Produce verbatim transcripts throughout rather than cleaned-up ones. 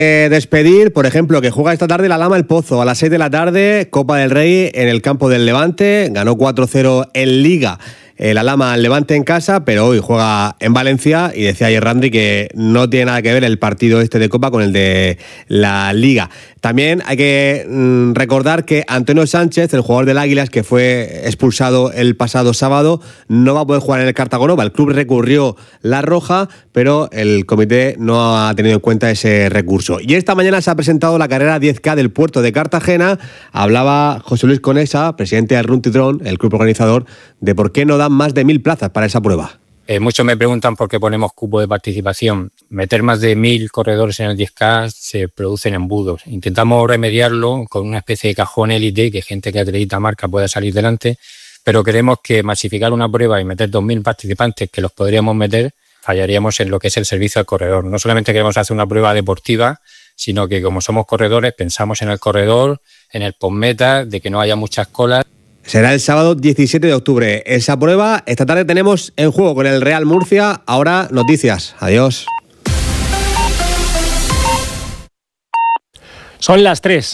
Eh, despedir, por ejemplo, que juega esta tarde la Lama El Pozo a las seis de la tarde, Copa del Rey en el campo del Levante, ganó cuatro cero en Liga. Eh, la Lama al Levante en casa, pero hoy juega en Valencia y decía ayer Randri que no tiene nada que ver el partido este de Copa con el de la Liga. También hay que mmm, recordar que Antonio Sánchez, el jugador del Águilas, que fue expulsado el pasado sábado, no va a poder jugar en el Cartagonova. El club recurrió la roja, pero el comité no ha tenido en cuenta ese recurso. Y esta mañana se ha presentado la carrera diez K del puerto de Cartagena. Hablaba José Luis Conesa, presidente del Run Titrón, el club organizador, de por qué no dan más de mil plazas para esa prueba. Eh, muchos me preguntan por qué ponemos cupo de participación. Meter más de mil corredores en el diez K se producen embudos. Intentamos remediarlo con una especie de cajón élite, que gente que acredita marca pueda salir delante, pero queremos que masificar una prueba y meter dos mil participantes, que los podríamos meter, fallaríamos en lo que es el servicio al corredor. No solamente queremos hacer una prueba deportiva, sino que como somos corredores pensamos en el corredor, en el postmeta, de que no haya muchas colas. Será el sábado diecisiete de octubre esa prueba. Esta tarde tenemos en juego con el Real Murcia. Ahora noticias. Adiós. Son las tres.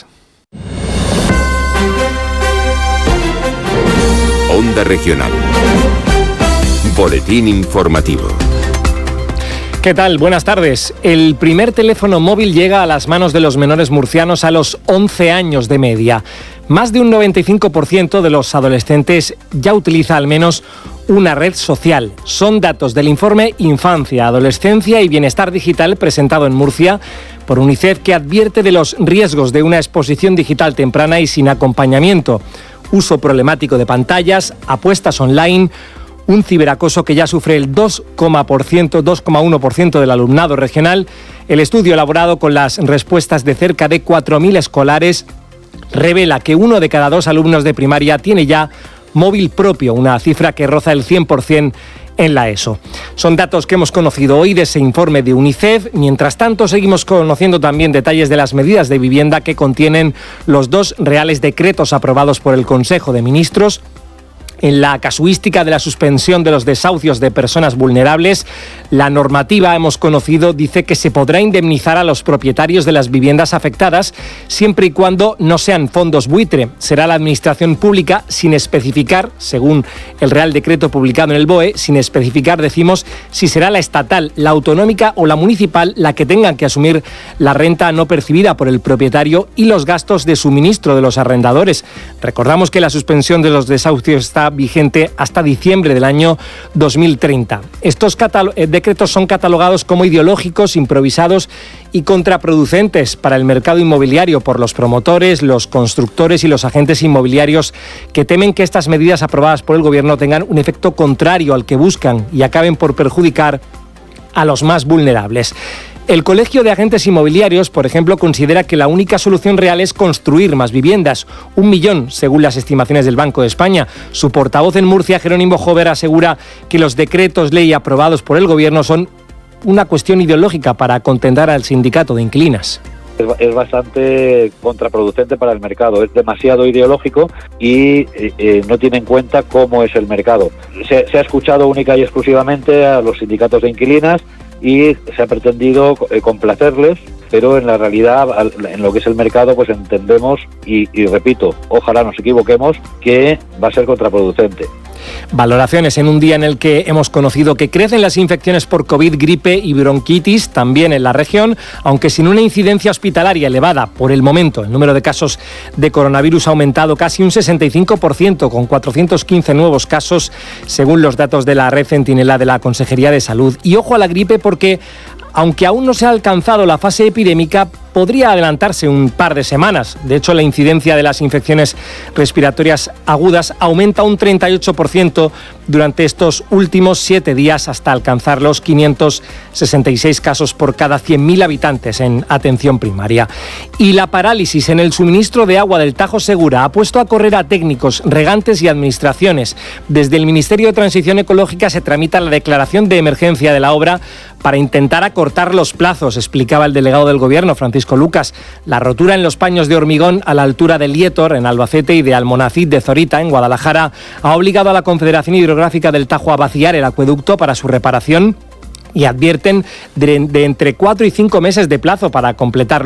Onda Regional. Boletín informativo. ¿Qué tal? Buenas tardes. El primer teléfono móvil llega a las manos de los menores murcianos a los once años de media. Más de un noventa y cinco por ciento de los adolescentes ya utiliza al menos una red social. Son datos del informe Infancia, Adolescencia y Bienestar Digital presentado en Murcia por UNICEF, que advierte de los riesgos de una exposición digital temprana y sin acompañamiento. Uso problemático de pantallas, apuestas online, un ciberacoso que ya sufre el dos coma uno por ciento del alumnado regional. El estudio elaborado con las respuestas de cerca de cuatro mil escolares revela que uno de cada dos alumnos de primaria tiene ya móvil propio, una cifra que roza el cien por ciento en la ESO. Son datos que hemos conocido hoy de ese informe de UNICEF. Mientras tanto, seguimos conociendo también detalles de las medidas de vivienda que contienen los dos reales decretos aprobados por el Consejo de Ministros. En la casuística de la suspensión de los desahucios de personas vulnerables, la normativa, hemos conocido, dice que se podrá indemnizar a los propietarios de las viviendas afectadas siempre y cuando no sean fondos buitre. Será la administración pública, sin especificar, según el Real Decreto publicado en el B O E, sin especificar, decimos, si será la estatal, la autonómica o la municipal la que tengan que asumir la renta no percibida por el propietario y los gastos de suministro de los arrendadores. Recordamos que la suspensión de los desahucios está vigente hasta diciembre del año dos mil treinta. Estos catal- decretos son catalogados como ideológicos, improvisados y contraproducentes para el mercado inmobiliario por los promotores, los constructores y los agentes inmobiliarios, que temen que estas medidas aprobadas por el Gobierno tengan un efecto contrario al que buscan y acaben por perjudicar a los más vulnerables. El Colegio de Agentes Inmobiliarios, por ejemplo, considera que la única solución real es construir más viviendas, un millón, según las estimaciones del Banco de España. Su portavoz en Murcia, Jerónimo Jover, asegura que los decretos ley aprobados por el Gobierno son una cuestión ideológica para contentar al sindicato de inquilinas. Es bastante contraproducente para el mercado, es demasiado ideológico y eh, no tiene en cuenta cómo es el mercado. Se, se ha escuchado única y exclusivamente a los sindicatos de inquilinas y se ha pretendido eh, complacerles, pero en la realidad, en lo que es el mercado, pues entendemos, y, y repito, ojalá nos equivoquemos, que va a ser contraproducente. Valoraciones en un día en el que hemos conocido que crecen las infecciones por COVID, gripe y bronquitis, también en la región, aunque sin una incidencia hospitalaria elevada por el momento. El número de casos de coronavirus ha aumentado casi un sesenta y cinco por ciento, con cuatrocientos quince nuevos casos, según los datos de la red Centinela de la Consejería de Salud. Y ojo a la gripe, porque aunque aún no se ha alcanzado la fase epidémica, podría adelantarse un par de semanas. De hecho, la incidencia de las infecciones respiratorias agudas aumenta un treinta y ocho por ciento durante estos últimos siete días, hasta alcanzar los quinientos sesenta y seis casos por cada cien mil habitantes en atención primaria. Y la parálisis en el suministro de agua del Tajo Segura ha puesto a correr a técnicos, regantes y administraciones. Desde el Ministerio de Transición Ecológica se tramita la declaración de emergencia de la obra para intentar acortar los plazos, explicaba el delegado del Gobierno, Francisco Lucas. La rotura en los paños de hormigón a la altura de Lietor, en Albacete, y de Almonacid de Zorita, en Guadalajara, ha obligado a la Confederación Hidrográfica del Tajo a vaciar el acueducto para su reparación y advierten de, de entre cuatro y cinco meses de plazo para completar